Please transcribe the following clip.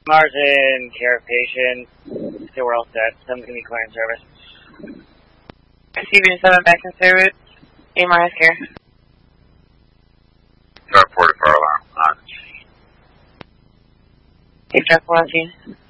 Mars in care of patient. So we're all set. Someone's going to be clearing service. CV7 back in service. AMRS care. Start 44 alarm on. Safe Truck 1.